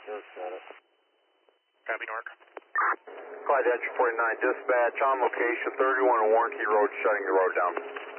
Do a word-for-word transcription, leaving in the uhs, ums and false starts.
Just got it. Copy, Nork. Clyde Edge forty-nine, dispatch on location, thirty-one Warranty Road, shutting the road down.